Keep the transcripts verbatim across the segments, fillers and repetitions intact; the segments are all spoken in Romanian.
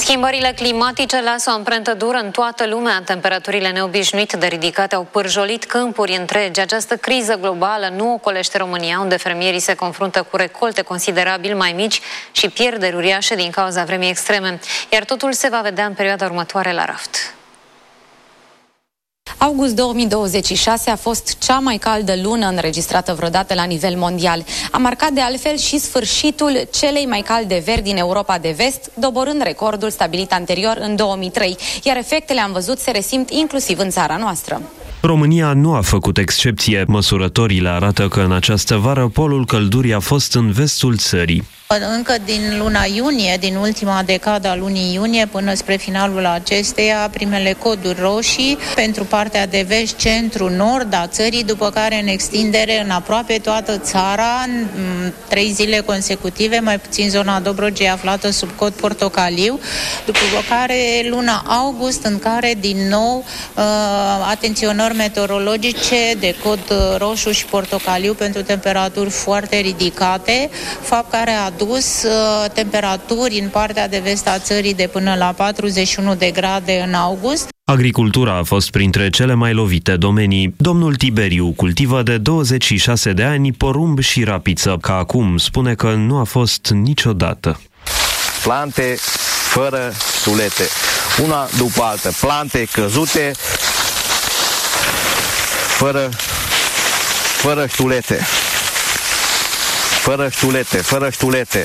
Schimbările climatice lasă o amprentă dură în toată lumea. Temperaturile neobișnuit de ridicate au pârjolit câmpuri întregi. Această criză globală nu ocolește România, unde fermierii se confruntă cu recolte considerabil mai mici și pierderi uriașe din cauza vremii extreme. Iar totul se va vedea în perioada următoare la raft. August două mii douăzeci și șase a fost cea mai caldă lună înregistrată vreodată la nivel mondial. A marcat de altfel și sfârșitul celei mai calde veri din Europa de Vest, doborând recordul stabilit anterior în două mii trei, iar efectele, am văzut, se resimt inclusiv în țara noastră. România nu a făcut excepție. Măsurătorile arată că în această vară polul căldurii a fost în vestul țării. Încă din luna iunie, din ultima decadă a lunii iunie până spre finalul acesteia, primele coduri roșii pentru partea de vest, centru, nord a țării, după care în extindere în aproape toată țara, în trei zile consecutive, mai puțin zona Dobrogei aflată sub cod portocaliu, după care luna august, în care din nou uh, atenționări meteorologice de cod roșu și portocaliu pentru temperaturi foarte ridicate, fapt care a dus uh, temperaturi în partea de vest a țării de până la patruzeci și unu de grade în august. Agricultura a fost printre cele mai lovite domenii. Domnul Tiberiu cultivă de douăzeci și șase de ani porumb și rapiță, ca acum spune că nu a fost niciodată. Plante fără sulete, una după altă, plante căzute, fără, fără ștulete. Fără ștulete, fără ștulete.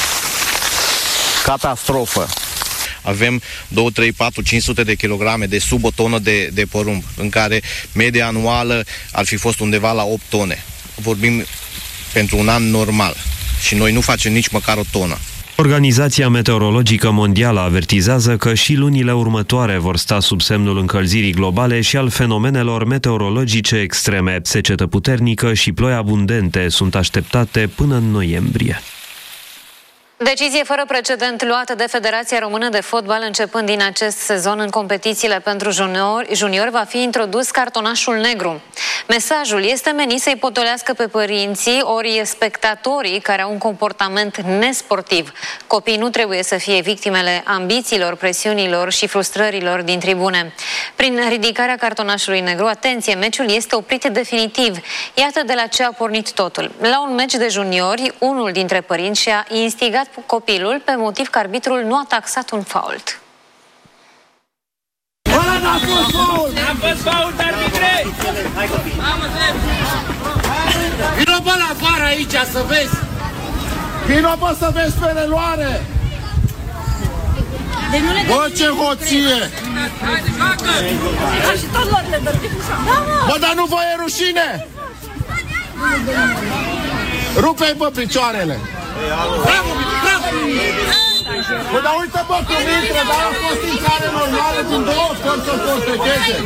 Catastrofă. Avem două, trei, patru, cinci sute de kilograme de sub o tonă de, de porumb, în care media anuală ar fi fost undeva la opt tone. Vorbim pentru un an normal și noi nu facem nici măcar o tonă. Organizația Meteorologică Mondială avertizează că și lunile următoare vor sta sub semnul încălzirii globale și al fenomenelor meteorologice extreme. Secetă puternică și ploi abundente sunt așteptate până în noiembrie. Decizie fără precedent luată de Federația Română de Fotbal. Începând din acest sezon în competițiile pentru juniori, junior va fi introdus cartonașul negru. Mesajul este menit să-i potolească pe părinții ori spectatorii care au un comportament nesportiv. Copiii nu trebuie să fie victimele ambițiilor, presiunilor și frustrărilor din tribune. Prin ridicarea cartonașului negru, atenție, meciul este oprit definitiv. Iată de la ce a pornit totul. La un meci de juniori, unul dintre părinți și-a instigat copilul pe motiv că arbitrul nu a taxat un fault. Ăla n-a fost fault! N-a fost fault, arbitre! Vino pe la afară aici să vezi! Vino pe să vezi pe reluare! Bă, ce hoție! Bă, dar nu vă e rușine? Rupe-i, bă, picioarele! Bravo, bravo! Bă, dar uite, bă, cum intră, dar a fost intrare normală din două scori să construieze.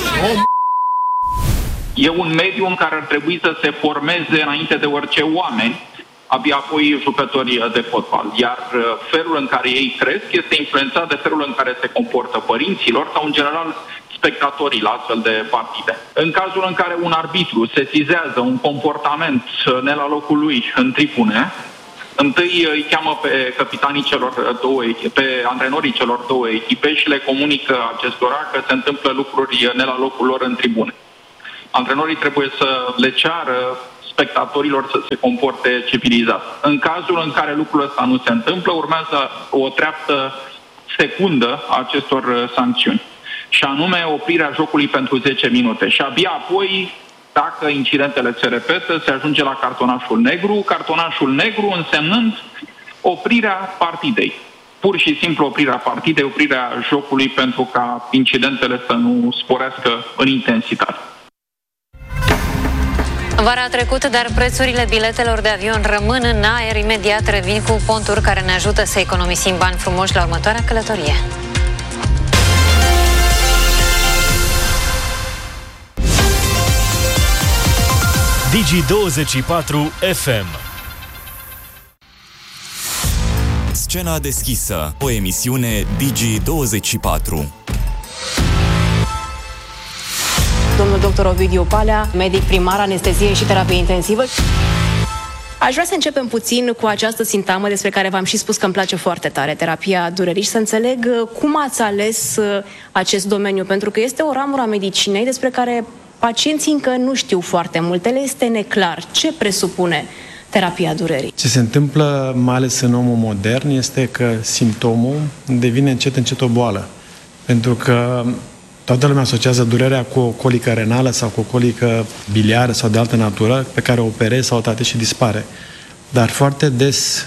E un mediu în care ar trebui să se formeze înainte de orice oameni, abia apoi jucătorii de fotbal. Iar felul în care ei cresc este influențat de felul în care se comportă părinților sau, în general, spectatorii la astfel de partide. În cazul în care un arbitru sesizează un comportament ne la locul lui în tribune, întâi îi cheamă pe capitanii celor două echipe, pe antrenorii celor două echipe și le comunică acestora că se întâmplă lucruri ne la locul lor în tribune. Antrenorii trebuie să le ceară spectatorilor să se comporte civilizat. În cazul în care lucrul ăsta nu se întâmplă, urmează o treaptă secundă a acestor sancțiuni, și anume oprirea jocului pentru zece minute. Și abia apoi, dacă incidentele se repetă, se ajunge la cartonașul negru, cartonașul negru însemnând oprirea partidei. Pur și simplu oprirea partidei, oprirea jocului, pentru ca incidentele să nu sporească în intensitate. Vara a trecut, dar prețurile biletelor de avion rămân în aer. Imediat revin cu conturi care ne ajută să economisim bani frumoși la următoarea călătorie. Digi douăzeci și patru F M. Scena deschisă, o emisiune Digi douăzeci și patru. Domnul doctor Ovidiu Palea, medic primar, anestezie și terapie intensivă. Aș vrea să începem puțin cu această sintagmă despre care v-am și spus că îmi place foarte tare, terapia durerii, și să înțeleg cum ați ales acest domeniu, pentru că este o ramură a medicinei despre care pacienții încă nu știu foarte multe, le este neclar. Ce presupune terapia durerii? Ce se întâmplă, mai ales în omul modern, este că simptomul devine încet încet o boală. Pentru că toată lumea asociază durerea cu o colică renală sau cu o colică biliară sau de altă natură, pe care o operezi sau o tratezi și dispare. Dar foarte des,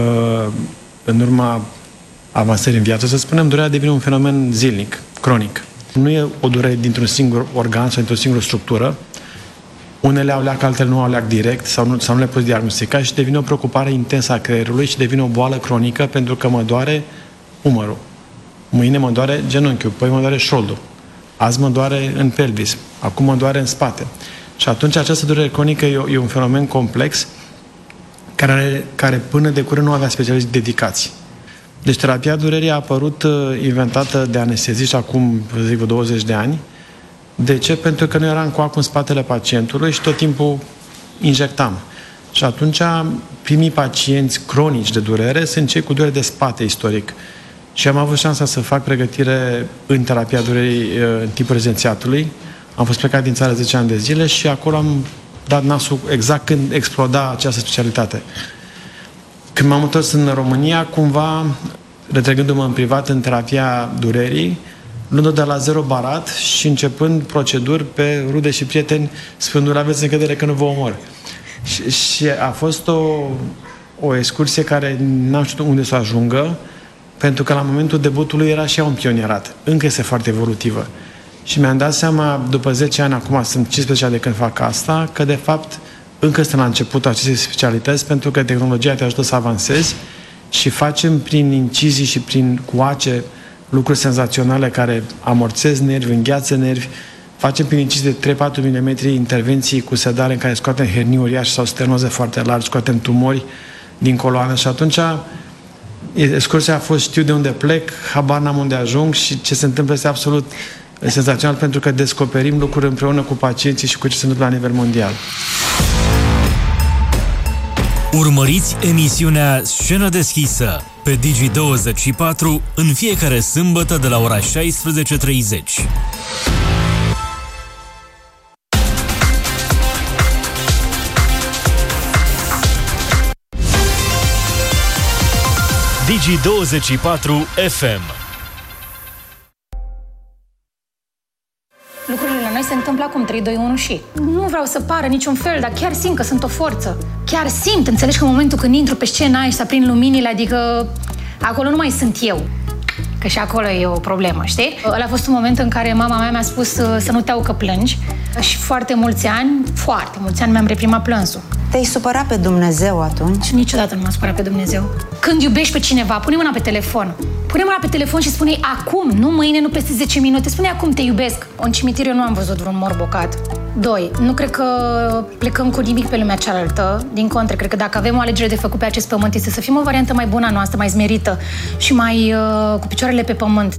în urma avansării în viață, să spunem, durerea devine un fenomen zilnic, cronic. Nu e o durere dintr-un singur organ sau dintr-o singură structură. Unele au leac, altele nu au leac direct sau nu, sau nu le poți diagnostica și devine o preocupare intensă a creierului și devine o boală cronică pentru că mă doare umărul. Mâine mă doare genunchiul, păi mă doare șoldul. Azi mă doare în pelvis, acum mă doare în spate. Și atunci această durere cronică e, e un fenomen complex care, care până de curând nu avea specialiști dedicați. Deci terapia durerii a apărut inventată de anesteziști acum, zic, douăzeci de ani. De ce? Pentru că nu eram coac în spatele pacientului și tot timpul injectam. Și atunci primii pacienți cronici de durere sunt cei cu durere de spate istoric. Și am avut șansa să fac pregătire în terapia durerii în timpul rezidențiatului. Am fost plecat din țară zece ani de zile și acolo am dat nasul exact când exploda această specialitate. Când m-am întors în România, cumva, retrăgându-mă în privat în terapia durerii, luând-o de la zero barat și începând proceduri pe rude și prieteni, spunându-le, aveți încredere că nu vă omor. Și, și a fost o, o excursie care n-am știut unde să ajungă, pentru că la momentul debutului era și ea un pionierat. Încă este foarte evolutivă. Și mi-am dat seama, după zece ani, acum sunt cincisprezece ani de când fac asta, că de fapt încă suntem la începutul acestei specialități, pentru că tehnologia te ajută să avansezi și facem prin incizii și prin coace lucruri senzaționale care amorțez nervi, îngheață nervi. Facem prin incizii de trei-patru milimetri intervenții cu sedare în care scoatem hernii uriașe sau stenoze foarte largi, scoatem tumori din coloană și atunci excursia a fost, știu de unde plec, habar n-am unde ajung și ce se întâmplă este absolut senzațional pentru că descoperim lucruri împreună cu pacienții și cu ce se întâmplă la nivel mondial. Urmăriți emisiunea Scenă deschisă pe Digi douăzeci și patru în fiecare sâmbătă de la ora șaisprezece treizeci. Digi douăzeci și patru F M. Lucrurile la noi se întâmplă acum trei, doi, unu și nu vreau să pară niciun fel, dar chiar simt că sunt o forță. Chiar simt, înțelegi că în momentul când intru pe scenă și să aprind luminile, adică acolo nu mai sunt eu. Că și acolo e o problemă, știi? Ăla a fost un moment în care mama mea mi-a spus să nu te au că plângi și foarte mulți ani, foarte mulți ani mi-am reprimat plânsul. Te-ai supărat pe Dumnezeu atunci? Niciodată nu m-am supărat pe Dumnezeu. Când iubești pe cineva, pune mâna pe telefon. Pune mâna pe telefon și spune acum, nu mâine, nu peste zece minute. Spune acum, te iubesc. În cimitir eu nu am văzut vreun mor bocat. Doi, nu cred că plecăm cu nimic pe lumea cealaltă. Din contră, cred că dacă avem o alegere de făcut pe acest pământ, este să fim o variantă mai bună a noastră, mai smerită și mai uh, cu picioarele pe pământ.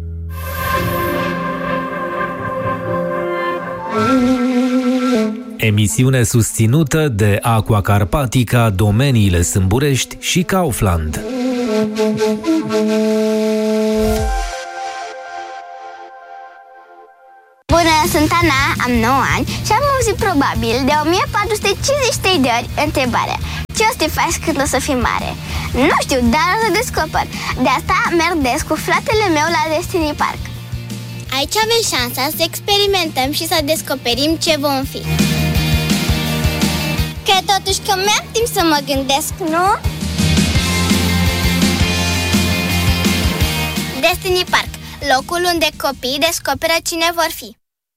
Emisiune susținută de Aqua Carpatica, Domeniile Sâmburești și Kaufland. Bună, sunt Ana, am nouă ani și am auzit probabil de o mie patru sute cincizeci și trei de ori întrebarea: ce o să te faci când o să fii mare? Nu știu, dar o să descoper. De asta merg des cu fratele meu la Destiny Park. Aici avem șansa să experimentăm și să descoperim ce vom fi. Că totuși că mi-am timp să mă gândesc, nu? Destiny Park, locul unde copiii descoperă cine vor fi.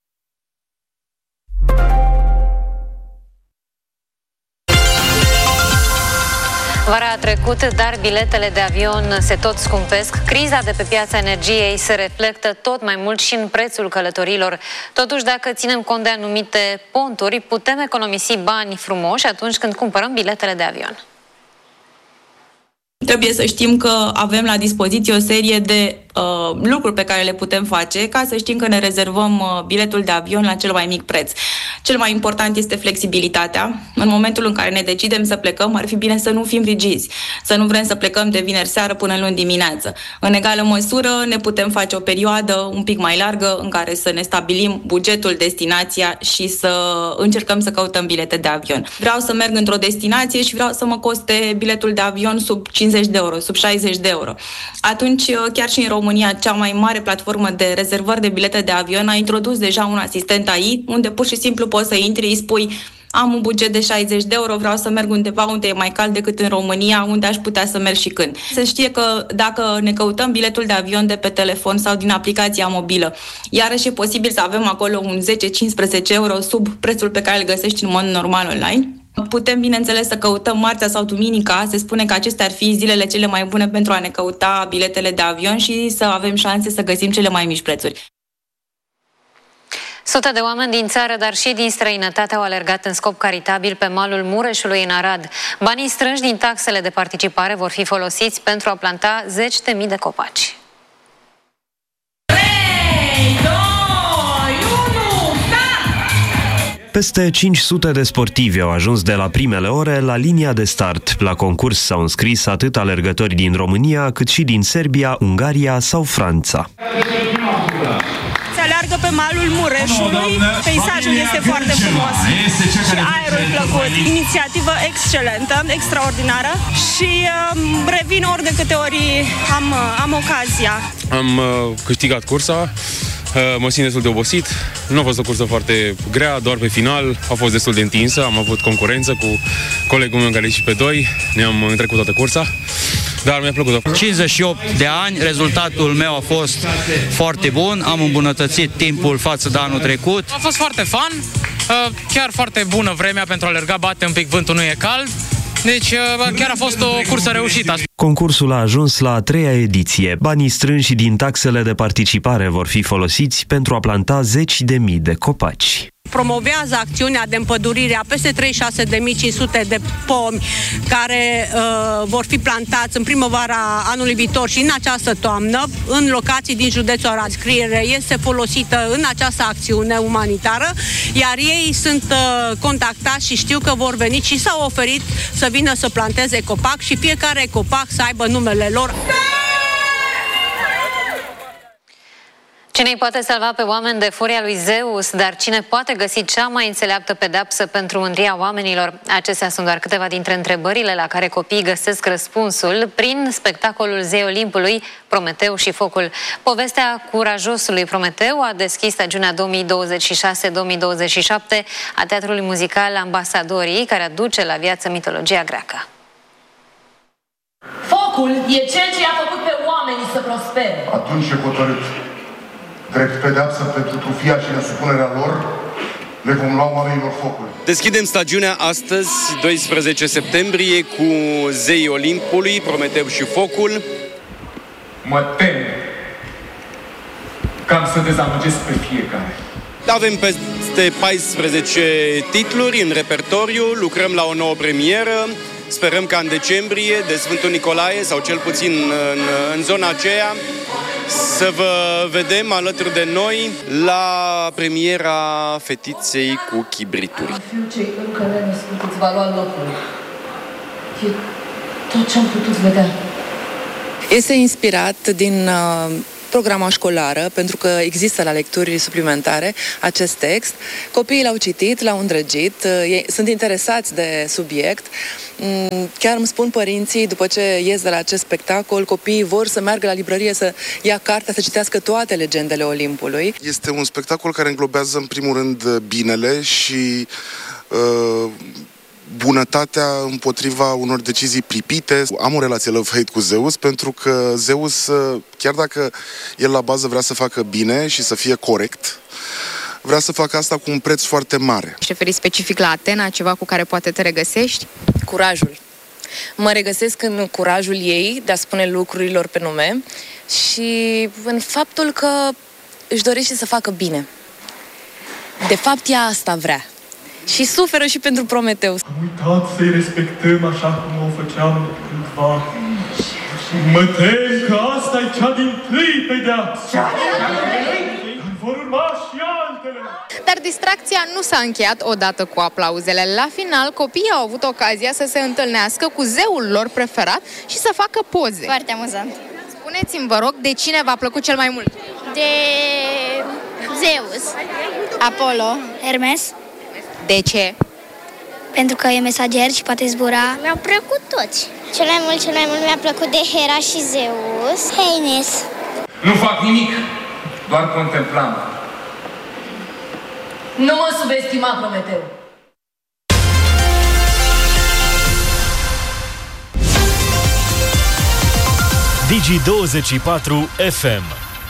Vara a trecut, dar biletele de avion se tot scumpesc. Criza de pe piața energiei se reflectă tot mai mult și în prețul călătorilor. Totuși, dacă ținem cont de anumite ponturi, putem economisi bani frumoși atunci când cumpărăm biletele de avion. Trebuie să știm că avem la dispoziție o serie de uh, lucruri pe care le putem face ca să știm că ne rezervăm uh, biletul de avion la cel mai mic preț. Cel mai important este flexibilitatea. În momentul în care ne decidem să plecăm, ar fi bine să nu fim rigizi, să nu vrem să plecăm de vineri seară până luni dimineață. În egală măsură ne putem face o perioadă un pic mai largă în care să ne stabilim bugetul, destinația și să încercăm să căutăm bilete de avion. Vreau să merg într-o destinație și vreau să mă coste biletul de avion sub cincizeci de euro, sub șaizeci de euro. Atunci, chiar și în România, cea mai mare platformă de rezervări de bilete de avion a introdus deja un asistent A I, unde pur și simplu poți să intri, îi spui: am un buget de șaizeci de euro, vreau să merg undeva unde e mai cald decât în România, unde aș putea să merg și când. Se știe că dacă ne căutăm biletul de avion de pe telefon sau din aplicația mobilă, iarăși e posibil să avem acolo un zece-cincisprezece euro sub prețul pe care îl găsești în mod normal online. Putem, bineînțeles, să căutăm marțea sau duminica. Se spune că acestea ar fi zilele cele mai bune pentru a ne căuta biletele de avion și să avem șanse să găsim cele mai mici prețuri. Sute de oameni din țară, dar și din străinătate au alergat în scop caritabil pe malul Mureșului în Arad. Banii strânși din taxele de participare vor fi folosiți pentru a planta zeci de mii de copaci. Peste cinci sute de sportivi au ajuns de la primele ore la linia de start. La concurs s-au înscris atât alergători din România, cât și din Serbia, Ungaria sau Franța. Se aleargă pe malul Mureșului, peisajul este foarte frumos și aerul plăcut. Inițiativă excelentă, extraordinară și uh, revin ori de câte ori am, am ocazia. Am uh, câștigat cursa. Mă simt destul de obosit, nu a fost o cursă foarte grea, doar pe final a fost destul de întinsă, am avut concurență cu colegul meu care e și pe doi, ne-am trecut toată cursa, dar mi-a plăcut. cincizeci și opt de ani, rezultatul meu a fost foarte bun, am îmbunătățit timpul față de anul trecut. A fost foarte fun, chiar foarte bună vremea pentru a alerga, bate un pic vântul, nu e cald. Deci chiar a fost o cursă reușită. Concursul a ajuns la a treia ediție. Banii strânși din taxele de participare vor fi folosiți pentru a planta zeci de mii de copaci. Promovează acțiunea de împădurire a peste treizeci și șase de mii cinci sute de pomi care uh, vor fi plantați în primăvara anului viitor și în această toamnă în locații din județul Arad. Scriere este folosită în această acțiune umanitară, iar ei sunt uh, contactați și știu că vor veni și s-au oferit să vină să planteze copac și fiecare copac să aibă numele lor. Cine îi poate salva pe oameni de furia lui Zeus, dar cine poate găsi cea mai înțeleaptă pedeapsă pentru mândria oamenilor? Acestea sunt doar câteva dintre întrebările la care copiii găsesc răspunsul prin spectacolul Zei Olimpului, Prometeu și Focul. Povestea curajosului Prometeu a deschis stagiunea două mii douăzeci și șase două mii douăzeci și șapte a teatrului muzical Ambasadorii, care aduce la viață mitologia greacă. Focul e cel ce i-a făcut pe oamenii să prospere. Atunci e hotărât. Drept pedeapsă pentru trufia și nesupunerea lor, le vom lua oamenilor focului. Deschidem stagiunea astăzi, doisprezece septembrie, cu Zeii Olimpului, Prometeu și Focul. Mă tem că am să dezamăgesc pe fiecare. Avem peste paisprezece titluri în repertoriu, lucrăm la o nouă premieră. Sperăm ca în decembrie, de Sfântul Nicolae, sau cel puțin în, în zona aceea, să vă vedem alături de noi la premiera Fetiței cu chibrituri. Fiul cei încă nenăscut îți va lua locul. E tot ce am putut vedea. Este inspirat din uh, programa școlară, pentru că există la lecturi suplimentare acest text. Copiii l-au citit, l-au îndrăgit, uh, sunt interesați de subiect. Chiar îmi spun părinții, după ce ies de la acest spectacol, copiii vor să meargă la librărie să ia cartea, să citească toate legendele Olimpului. Este un spectacol care înglobează în primul rând binele și uh, bunătatea împotriva unor decizii pripite. Am o relație love-hate cu Zeus, pentru că Zeus, chiar dacă el la bază vrea să facă bine și să fie corect, vrea să facă asta cu un preț foarte mare. Și referi specific la Atena, ceva cu care poate te regăsești? Curajul. Mă regăsesc în curajul ei de a spune lucrurilor pe nume și în faptul că își dorește să facă bine. De fapt, ea asta vrea. Și suferă și pentru Prometeu. Am uitat să-i respectăm așa cum o făceam cândva. Mă tem că asta e cea din tâi pedeapsă. Vor urma și altele. Dar distracția nu s-a încheiat odată cu aplauzele. La final, copiii au avut ocazia să se întâlnească cu zeul lor preferat și să facă poze. Foarte amuzant. Spuneți-mi, vă rog, de cine v-a plăcut cel mai mult? De Zeus, Apollo, Hermes. De ce? Pentru că e mesager și poate zbura. Mi-au plăcut toți. Cel mai mult, cel mai mult mi-a plăcut de Hera și Zeus, Hermes. Nu fac nimic, doar contemplam. Nu mă subestima, Prometeu. Digi douăzeci și patru F M.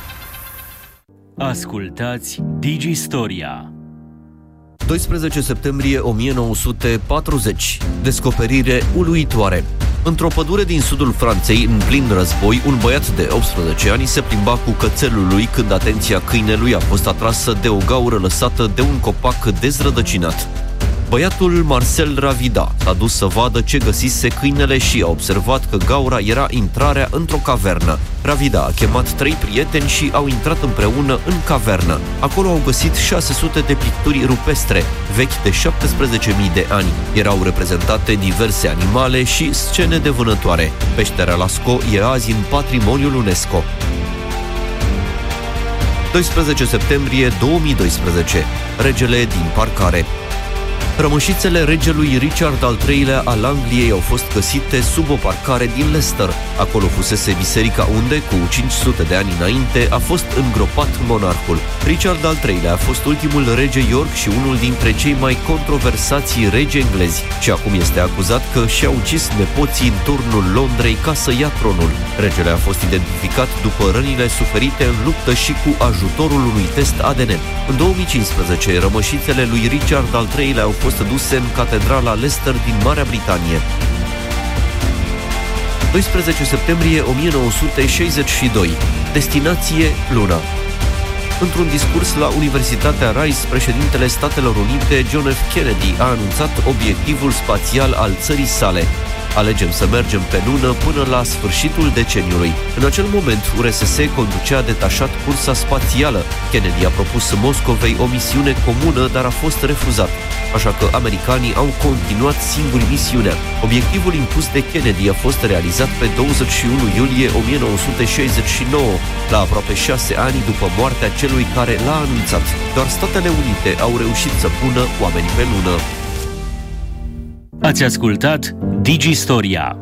Ascultați Digi Storia. doisprezece septembrie o mie nouă sute patruzeci. Descoperire uluitoare. Într-o pădure din sudul Franței, în plin război, un băiat de optsprezece ani se plimba cu cățelul lui când atenția câinelui a fost atrasă de o gaură lăsată de un copac dezrădăcinat. Băiatul Marcel Ravida s-a dus să vadă ce găsise câinele și a observat că gaura era intrarea într-o cavernă. Ravida a chemat trei prieteni și au intrat împreună în cavernă. Acolo au găsit șase sute de picturi rupestre, vechi de șaptesprezece mii de ani. Erau reprezentate diverse animale și scene de vânătoare. Peștera Lascaux e azi în patrimoniul UNESCO. doisprezece septembrie două mii doisprezece. Regele din parcare. Rămășițele regelui Richard al treilea al Angliei au fost găsite sub o parcare din Leicester. Acolo fusese biserica unde, cu cinci sute de ani înainte, a fost îngropat monarhul. Richard al treilea a fost ultimul rege York și unul dintre cei mai controversați regi englezi și acum este acuzat că și-a ucis nepoții în turnul Londrei ca să ia tronul. Regele a fost identificat după rănile suferite în luptă și cu ajutorul unui test A D N. În două mii cincisprezece, rămășițele lui Richard al treilea au fost duse în catedrala Leicester din Marea Britanie. doisprezece septembrie o mie nouă sute șaizeci și doi. Destinație Luna. Într-un discurs la Universitatea Rice, președintele Statelor Unite, John F. Kennedy, a anunțat obiectivul spațial al țării sale. Alegem să mergem pe lună până la sfârșitul deceniului. În acel moment, U R S S conducea detașat cursa spațială. Kennedy a propus Moscovei o misiune comună, dar a fost refuzat. Așa că americanii au continuat singuri misiunea. Obiectivul impus de Kennedy a fost realizat pe douăzeci și unu iulie o mie nouă sute șaizeci și nouă, la aproape șase ani după moartea celui care l-a anunțat. Doar Statele Unite au reușit să pună oamenii pe lună. Ați ascultat Digi Storia.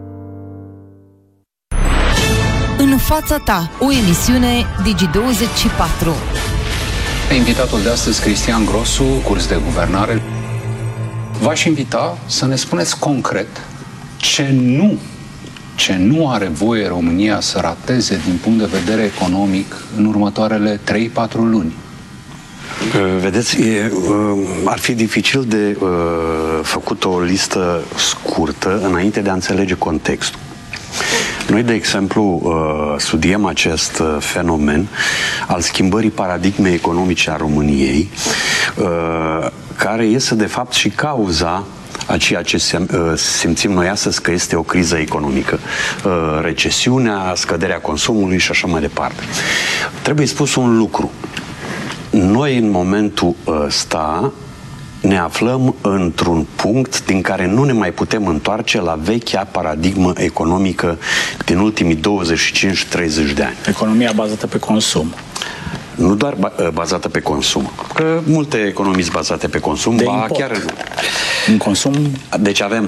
În fața ta, o emisiune Digi douăzeci și patru. Invitatul de astăzi, Cristian Grosu, curs de guvernare. V-aș invita să ne spuneți concret ce nu, ce nu are voie România să rateze din punct de vedere economic în următoarele trei patru luni. Vedeți, e, ar fi dificil de uh, făcut o listă scurtă înainte de a înțelege contextul. Noi, de exemplu, uh, studiem acest uh, fenomen al schimbării paradigmei economice a României, uh, care este, de fapt, și cauza a ceea ce simțim noi astăzi că este o criză economică. Recesiunea, scăderea consumului și așa mai departe. Trebuie spus un lucru. Noi, în momentul ăsta, ne aflăm într-un punct din care nu ne mai putem întoarce la vechea paradigmă economică din ultimii douăzeci și cinci treizeci de ani. Economia bazată pe consum. Nu doar bazată pe consum. Că multe economii sunt bazate pe consum, de ba import. chiar nu. În consum? Deci avem,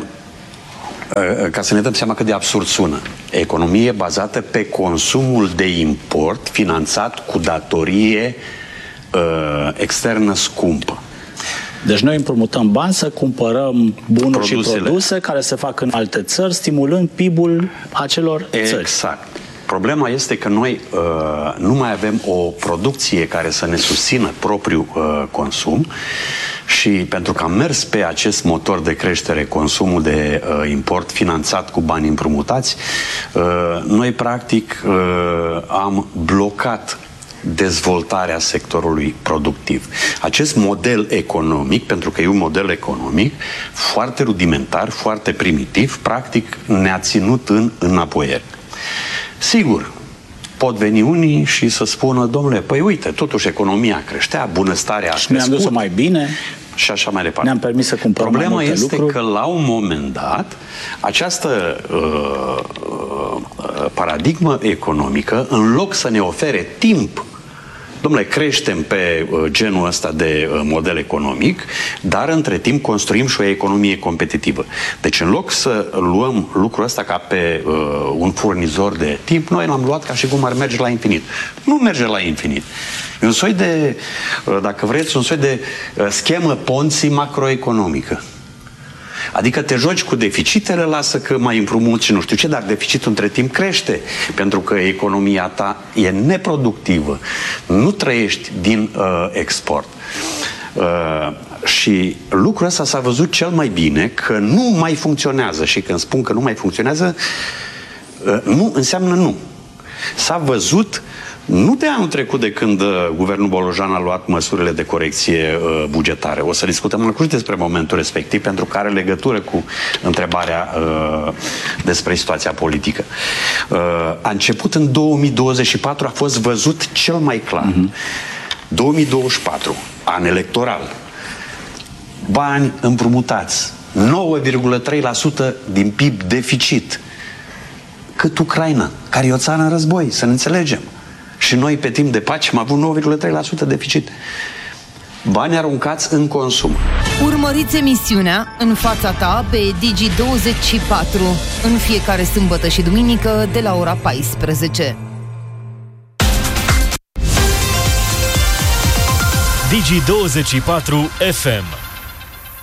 ca să ne dăm seama cât de absurd sună, economie bazată pe consumul de import, finanțat cu datorie uh, externă scumpă. Deci noi împrumutăm bani să cumpărăm bunuri Produsele. și produse care se fac în alte țări, stimulând P I B-ul acelor țări. Exact. Problema este că noi uh, nu mai avem o producție care să ne susțină propriul uh, consum și pentru că am mers pe acest motor de creștere, consumul de uh, import finanțat cu bani împrumutați, uh, noi practic uh, am blocat dezvoltarea sectorului productiv. Acest model economic, pentru că e un model economic foarte rudimentar, foarte primitiv, practic ne-a ținut în înapoiere. Sigur, pot veni unii și să spună, domnule, păi uite, totuși economia creștea, bunăstarea a și ne-am dus mai bine și așa mai departe. Ne-am permis să cumpărăm Problema mai multe este lucruri. că la un moment dat această uh, uh, paradigmă economică, în loc să ne ofere timp, dom'le, creștem pe uh, genul ăsta de uh, model economic, dar între timp construim și o economie competitivă. Deci în loc să luăm lucrul ăsta ca pe uh, un furnizor de timp, noi l-am luat ca și cum ar merge la infinit. Nu merge la infinit. E un soi de, uh, dacă vreți, un soi de uh, schemă Ponzi macroeconomică. Adică te joci cu deficitele, lasă că mai împrumuți și nu știu ce, dar deficitul între timp crește, pentru că economia ta e neproductivă. Nu trăiești din uh, export. Uh, și lucrul ăsta s-a văzut cel mai bine că nu mai funcționează. Și când spun că nu mai funcționează, uh, nu înseamnă nu. S-a văzut nu de anul trecut, de când uh, guvernul Bolojan a luat măsurile de corecție uh, bugetare. O să discutăm în curând despre momentul respectiv, pentru că are legătură cu întrebarea uh, despre situația politică. Uh, a început în două mii douăzeci și patru, a fost văzut cel mai clar. Uh-huh. două mii douăzeci și patru, an electoral. Bani împrumutați, nouă virgulă trei la sută din P I B deficit. Cât Ucraina, care e o țară în război, să ne înțelegem. Și noi, pe timp de pace, am avut nouă virgulă trei la sută deficit. Bani aruncați în consum. Urmăriți emisiunea În fața ta pe Digi douăzeci și patru în fiecare sâmbătă și duminică de la ora paisprezece. Digi douăzeci și patru F M.